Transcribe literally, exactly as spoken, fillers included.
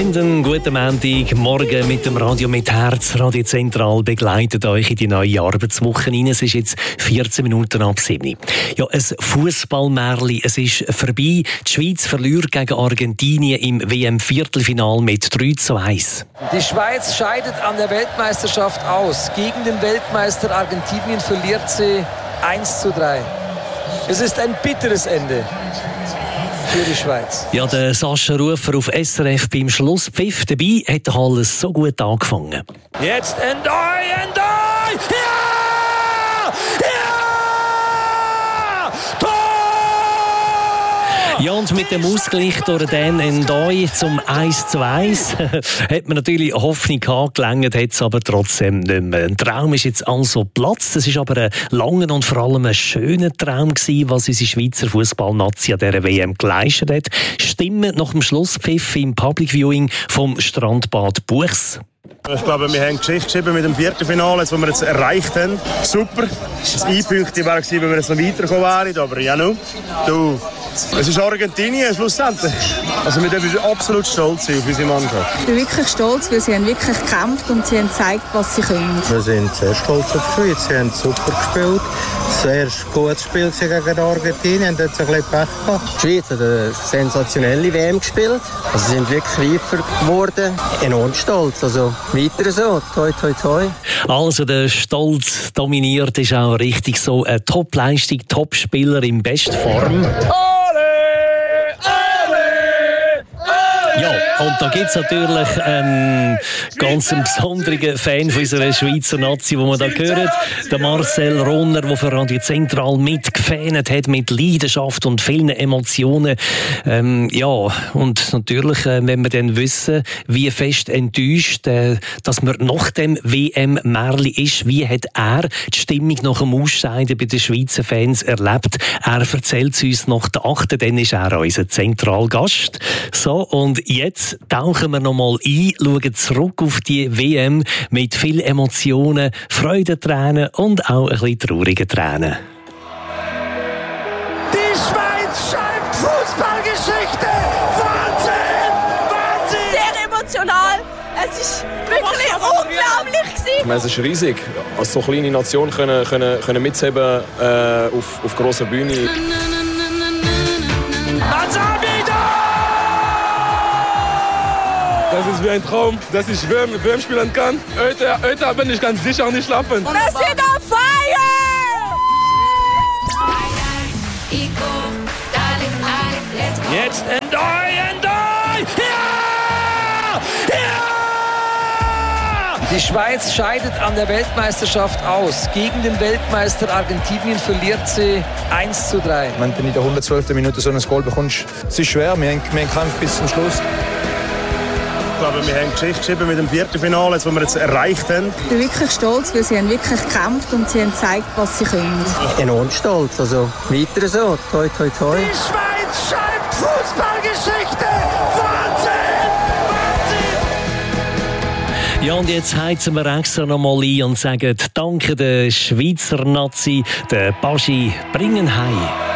Und einen guten Montagmorgen mit dem Radio mit Herz. Radio Zentral begleitet euch in die neue Arbeitswoche hinein. Es ist jetzt vierzehn Minuten ab sieben. Ja, ein Fußballmärli. Es ist vorbei. Die Schweiz verliert gegen Argentinien im W M-Viertelfinal mit drei zu eins. Die Schweiz scheidet an der Weltmeisterschaft aus. Gegen den Weltmeister Argentinien verliert sie eins zu drei. Es ist ein bitteres Ende für die Schweiz. Ja, der Sascha Rufer auf S R F beim Schlusspfiff. Dabei hat alles so gut angefangen. Jetzt Endoi, Endoi! Ja! Ja! Tor! Ja, und mit dem Ausgleich durch den Endoi zum eins zu eins hat man natürlich Hoffnung gehabt, gelangt hat es aber trotzdem nicht mehr. Ein Traum ist jetzt also Platz. Das ist aber ein langer und vor allem ein schöner Traum gewesen, was unsere Schweizer Fußballnazi an dieser W M geleistet hat. Stimmen nach dem Schlusspfiff im Public Viewing vom Strandbad Buchs. Ich glaube, wir haben Geschichte geschrieben mit dem Viertelfinale, das wir jetzt erreicht haben. Super. Das Ein-Pünktchen wäre gewesen, wenn wir jetzt noch weitergekommen wären. Aber ja, no. Du. Es ist Argentinien schlussendlich. Also wir dürfen absolut stolz sein auf unsere Mannschaft. Ich bin wirklich stolz, weil sie haben wirklich gekämpft und sie haben gezeigt, was sie können. Wir sind sehr stolz auf die Schweiz. Sie haben super gespielt. Sehr gutes Spiel gegen Argentinien. Und jetzt ein bisschen Pech gehabt. Die Schweiz hat eine sensationelle W M gespielt. Also sie sind wirklich reifer geworden. Enorm stolz. Also weiter so. Toi, toi, toi. Also der Stolz dominiert, ist auch richtig so. Eine Top-Leistung, Top-Spieler in Bestform. Ja, und da gibt es natürlich einen ganz besonderen Fan von unserer Schweizer Nazi, den wir da hören. Der Marcel Ronner, der für Radio Zentral mitgefähnet hat, mit Leidenschaft und vielen Emotionen. Ähm, ja, und natürlich, äh, wenn wir dann wissen, wie fest enttäuscht, äh, dass man nach dem W M-Märli ist, wie hat er die Stimmung nach dem Ausscheiden bei den Schweizer Fans erlebt. Er erzählt es uns nach der achten, dann ist er unser Zentralgast. So, und jetzt tauchen wir noch mal ein, schauen zurück auf die W M mit vielen Emotionen, Freudentränen und auch ein bisschen traurigen Tränen. Die Schweiz schreibt Fußballgeschichte! Wahnsinn! Wahnsinn! Sehr emotional. Es ist wirklich unglaublich gewesen. Ich meine, es ist riesig. Als so kleine Nation können, können, können mitheben äh, auf, auf grosser Bühne. Das ist wie ein Traum, dass ich W M spielen kann. Heute, heute bin ich ganz sicher nicht schlafen. Wir sind on fire! Jetzt Endoi, Endoi! Ja! Ja! Die Schweiz scheidet an der Weltmeisterschaft aus. Gegen den Weltmeister Argentinien verliert sie eins zu drei. Wenn du in der hundertzwölften Minute so ein Goal bekommst, es ist schwer. Wir haben, wir haben gekämpft bis zum Schluss. Ich glaube, wir haben Geschichte geschrieben mit dem Viertelfinale, das wir jetzt erreicht haben. Ich bin wirklich stolz, weil sie haben wirklich gekämpft und sie haben gezeigt, was sie können. Enorm stolz. Also weiter so. Toi, toi, toi. Die Schweiz schreibt Fußballgeschichte! Wahnsinn! Wahnsinn! Ja, und jetzt heizen wir extra noch mal ein und sagen Danke der Schweizer Nazi, der Baschi, bringen heim.